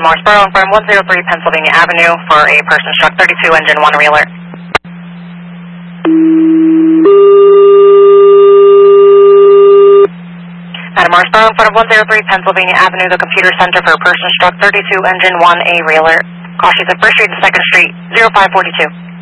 Morrisboro in front of 103 Pennsylvania Avenue for a person struck 32 engine 1 reeler. Adam Morrisboro in front of 103 Pennsylvania Avenue, the computer center for a person struck 32 engine 1A reeler. Call sheets at 1st Street and 2nd Street, 0542.